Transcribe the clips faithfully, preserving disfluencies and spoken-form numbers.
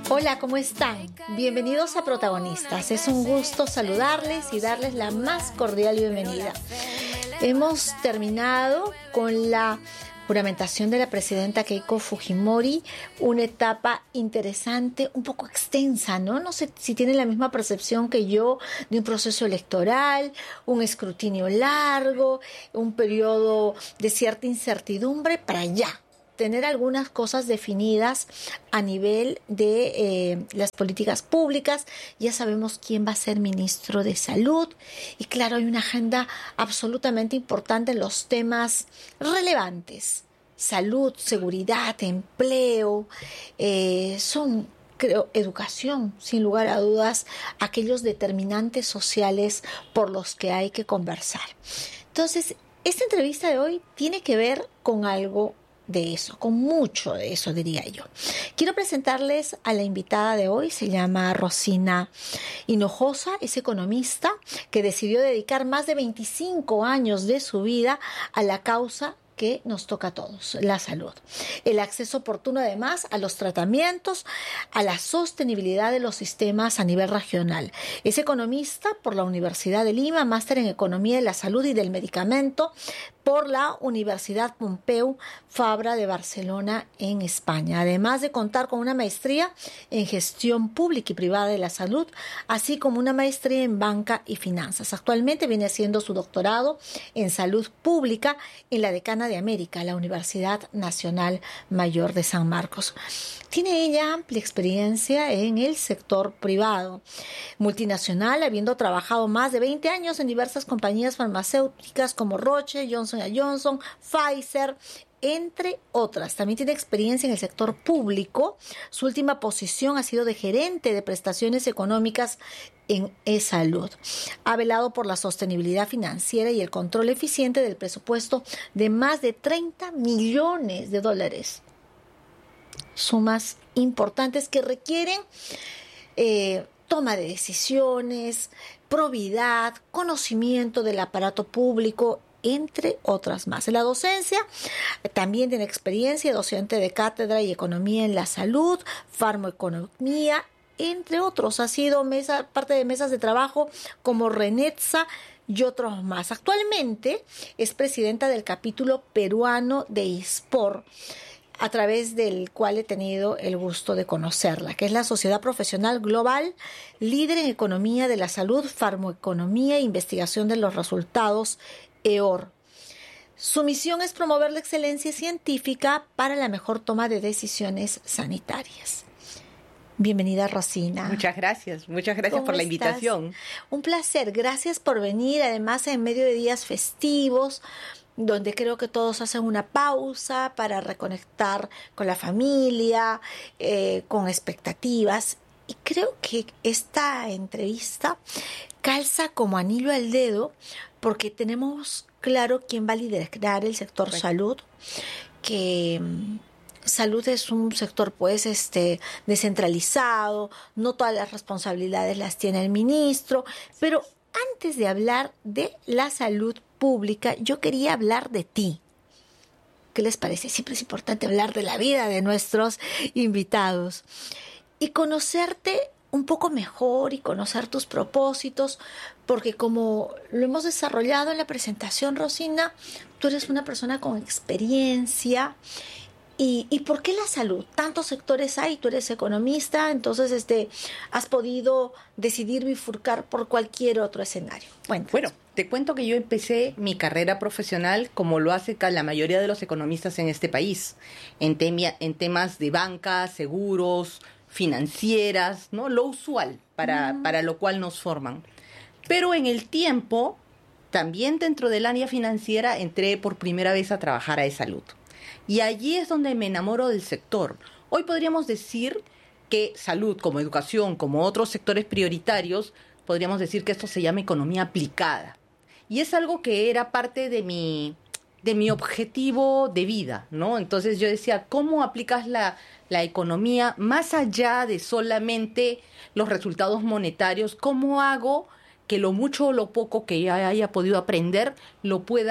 Hola, ¿cómo están? Bienvenidos a Protagonistas. Es un gusto saludarles y darles la más cordial bienvenida. Hemos terminado con la juramentación de la presidenta Keiko Fujimori, una etapa interesante, un poco extensa, ¿no? No sé si tienen la misma percepción que yo de un proceso electoral, un escrutinio largo, un periodo de cierta incertidumbre para ya tener algunas cosas definidas a nivel de eh, las políticas públicas. Ya sabemos quién va a ser ministro de Salud y claro, hay una agenda absolutamente importante en los temas relevantes. Salud, seguridad, empleo, eh, son, creo, educación, sin lugar a dudas, aquellos determinantes sociales por los que hay que conversar. Entonces, esta entrevista de hoy tiene que ver con algo de eso, con mucho de eso, diría yo. Quiero presentarles a la invitada de hoy, se llama Rosina Hinojosa, es economista que decidió dedicar más de veinticinco años de su vida a la causa que nos toca a todos, la salud. El acceso oportuno además a los tratamientos, a la sostenibilidad de los sistemas a nivel regional. Es economista por la Universidad de Lima, máster en Economía de la Salud y del Medicamento por la Universidad Pompeu Fabra de Barcelona en España, además de contar con una maestría en Gestión Pública y Privada de la Salud, así como una maestría en Banca y Finanzas. Actualmente viene haciendo su doctorado en Salud Pública en la Decana de América, la Universidad Nacional Mayor de San Marcos. Tiene ella amplia experiencia en el sector privado, multinacional, habiendo trabajado más de veinte años en diversas compañías farmacéuticas como Roche, Johnson and Johnson, Pfizer, entre otras. También tiene experiencia en el sector público. Su última posición ha sido de gerente de prestaciones económicas en eSalud. Ha velado por la sostenibilidad financiera y el control eficiente del presupuesto de más de treinta millones de dólares. Sumas importantes que requieren eh, toma de decisiones, probidad, conocimiento del aparato público, entre otras más. En la docencia también tiene experiencia, docente de cátedra y economía en la salud, farmacoeconomía, entre otros. Ha sido mesa, parte de mesas de trabajo como Renetza y otros más. Actualmente es presidenta del capítulo peruano de ISPOR, a través del cual he tenido el gusto de conocerla, que es la Sociedad Profesional Global, líder en economía de la salud, farmacoeconomía e investigación de los resultados, E O R. Su misión es promover la excelencia científica para la mejor toma de decisiones sanitarias. Bienvenida, Rosina. Muchas gracias, muchas gracias por la invitación. Un placer, gracias por venir, además en medio de días festivos, donde creo que todos hacen una pausa para reconectar con la familia, eh, con expectativas. Y creo que esta entrevista calza como anillo al dedo porque tenemos claro quién va a liderar el sector Correcto. Salud, que salud es un sector pues este descentralizado, no todas las responsabilidades las tiene el ministro, pero antes de hablar de la salud pública, yo quería hablar de ti. ¿Qué les parece? Siempre es importante hablar de la vida de nuestros invitados y conocerte un poco mejor y conocer tus propósitos, porque como lo hemos desarrollado en la presentación, Rosina, tú eres una persona con experiencia. ¿Y, y por qué la salud? Tantos sectores hay, tú eres economista, entonces este, has podido decidir bifurcar por cualquier otro escenario. Bueno, bueno, te cuento que yo empecé mi carrera profesional como lo hace la mayoría de los economistas en este país, en, temia, en temas de banca, seguros, financieras, ¿no? Lo usual para, mm. para lo cual nos forman. Pero en el tiempo, también dentro del área financiera, entré por primera vez a trabajar a eSalud. Y allí es donde me enamoro del sector. Hoy podríamos decir que salud, como educación, como otros sectores prioritarios, podríamos decir que esto se llama economía aplicada. Y es algo que era parte de mi, de mi objetivo de vida, ¿no? Entonces yo decía, ¿cómo aplicas la, la economía más allá de solamente los resultados monetarios? ¿Cómo hago que lo mucho o lo poco que ya haya podido aprender lo pueda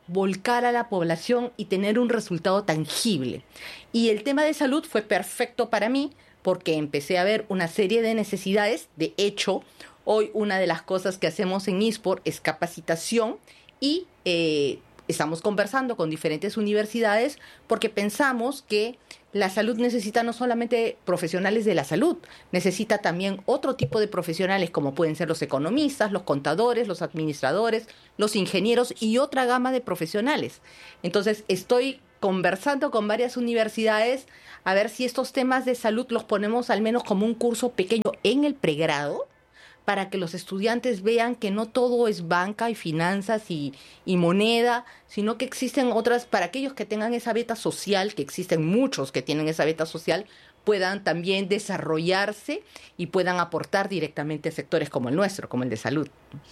volcar a la población y tener un resultado tangible. Y el tema de salud fue perfecto para mí porque empecé a ver una serie de necesidades. De hecho, hoy una de las cosas que hacemos en ISPOR es capacitación y eh, estamos conversando con diferentes universidades porque pensamos que la salud necesita no solamente profesionales de la salud, necesita también otro tipo de profesionales como pueden ser los economistas, los contadores, los administradores, los ingenieros y otra gama de profesionales. Entonces estoy conversando con varias universidades a ver si estos temas de salud los ponemos al menos como un curso pequeño en el pregrado, para que los estudiantes vean que no todo es banca y finanzas y, y moneda, sino que existen otras, para aquellos que tengan esa beta social, que existen muchos que tienen esa beta social, puedan también desarrollarse y puedan aportar directamente a sectores como el nuestro, como el de salud.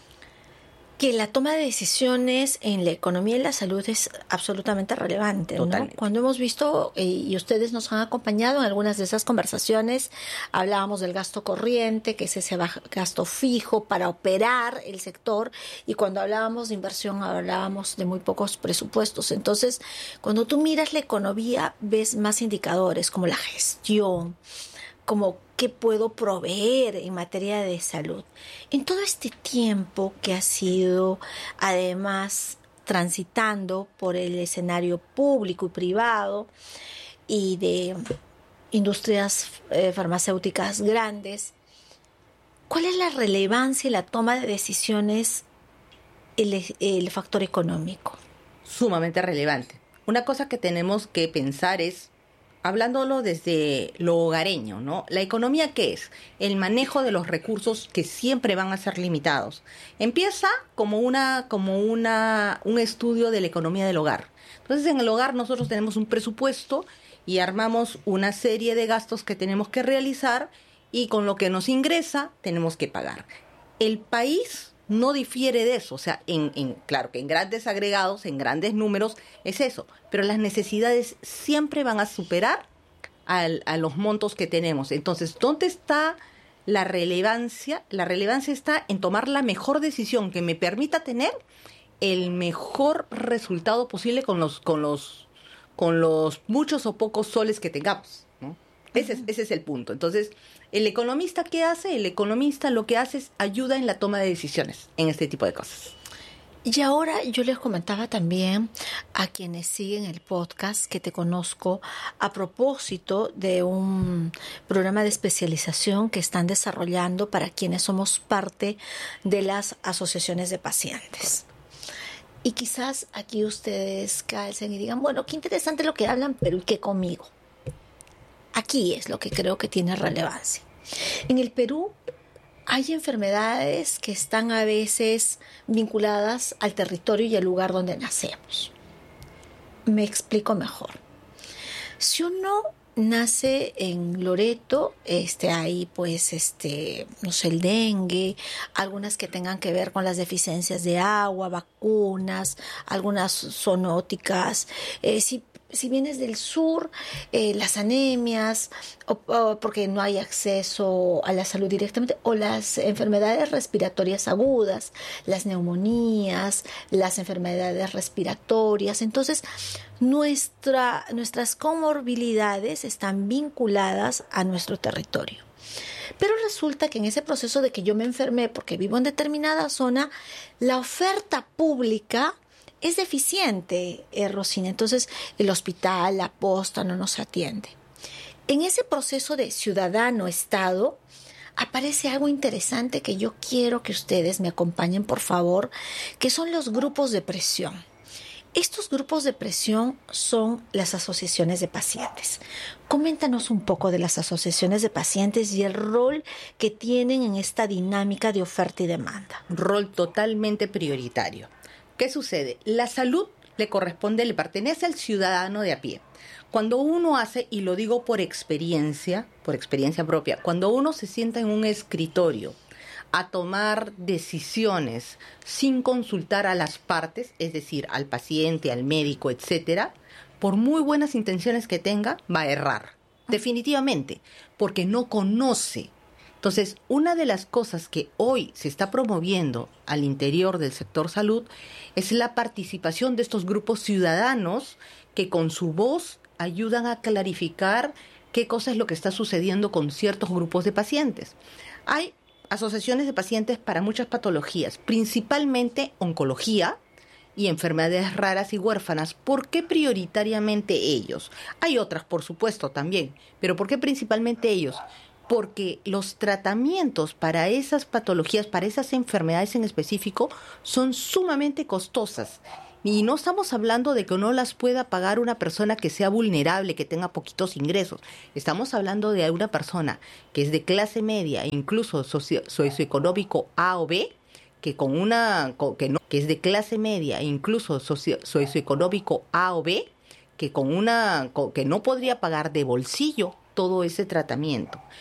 Que la toma de decisiones en la economía y la salud es absolutamente relevante, ¿no? Cuando hemos visto, eh, y ustedes nos han acompañado en algunas de esas conversaciones, hablábamos del gasto corriente, que es ese gasto fijo para operar el sector, y cuando hablábamos de inversión hablábamos de muy pocos presupuestos. Entonces, cuando tú miras la economía, ves más indicadores como la gestión, como qué puedo proveer en materia de salud. En todo este tiempo que ha sido, además, transitando por el escenario público y privado y de industrias eh, farmacéuticas grandes, ¿cuál es la relevancia y la toma de decisiones el, el factor económico? Sumamente relevante. Una cosa que tenemos que pensar es, hablándolo desde lo hogareño, ¿no? ¿La economía qué es? El manejo de los recursos que siempre van a ser limitados. Empieza como una, como una, un estudio de la economía del hogar. Entonces, en el hogar nosotros tenemos un presupuesto y armamos una serie de gastos que tenemos que realizar y con lo que nos ingresa tenemos que pagar. El país no difiere de eso, o sea, en, en claro que en grandes agregados, en grandes números, es eso, pero las necesidades siempre van a superar al, a los montos que tenemos. Entonces, ¿dónde está la relevancia? La relevancia está en tomar la mejor decisión que me permita tener el mejor resultado posible con los, con los, con los muchos o pocos soles que tengamos, ¿no? Ese es, ese es el punto. Entonces, ¿el economista qué hace? El economista lo que hace es ayuda en la toma de decisiones en este tipo de cosas. Y ahora yo les comentaba también a quienes siguen el podcast que te conozco a propósito de un programa de especialización que están desarrollando para quienes somos parte de las asociaciones de pacientes. Y quizás aquí ustedes calcen y digan, bueno, qué interesante lo que hablan, pero ¿y qué conmigo? Aquí es lo que creo que tiene relevancia. En el Perú hay enfermedades que están a veces vinculadas al territorio y al lugar donde nacemos. Me explico mejor. Si uno nace en Loreto, este, hay pues, este, no sé, el dengue, algunas que tengan que ver con las deficiencias de agua, vacunas, algunas zoonóticas. Eh, si Si vienes del sur, eh, las anemias, o, o porque no hay acceso a la salud directamente, o las enfermedades respiratorias agudas, las neumonías, las enfermedades respiratorias. Entonces, nuestra, nuestras comorbilidades están vinculadas a nuestro territorio. Pero resulta que en ese proceso de que yo me enfermé porque vivo en determinada zona, la oferta pública es deficiente, eh, Rosina. Entonces, el hospital, la posta no nos atiende. En ese proceso de ciudadano-estado aparece algo interesante que yo quiero que ustedes me acompañen, por favor, que son los grupos de presión. Estos grupos de presión son las asociaciones de pacientes. Coméntanos un poco de las asociaciones de pacientes y el rol que tienen en esta dinámica de oferta y demanda. Un rol totalmente prioritario. ¿Qué sucede? La salud le corresponde, le pertenece al ciudadano de a pie. Cuando uno hace, y lo digo por experiencia, por experiencia propia, cuando uno se sienta en un escritorio a tomar decisiones sin consultar a las partes, es decir, al paciente, al médico, etcétera, por muy buenas intenciones que tenga, va a errar. Definitivamente, porque no conoce Entonces, una de las cosas que hoy se está promoviendo al interior del sector salud es la participación de estos grupos ciudadanos que con su voz ayudan a clarificar qué cosa es lo que está sucediendo con ciertos grupos de pacientes. Hay asociaciones de pacientes para muchas patologías, principalmente oncología y enfermedades raras y huérfanas. ¿Por qué prioritariamente ellos? Hay otras, por supuesto, también, pero ¿por qué principalmente ellos? Porque los tratamientos para esas patologías, para esas enfermedades en específico, son sumamente costosas. Y no estamos hablando de que no las pueda pagar una persona que sea vulnerable, que tenga poquitos ingresos. Estamos hablando de una persona que es de clase media, incluso socio, socioeconómico A o B, que con una que no que es de clase media, incluso socio, socioeconómico A o B, que con una que no podría pagar de bolsillo todo ese tratamiento.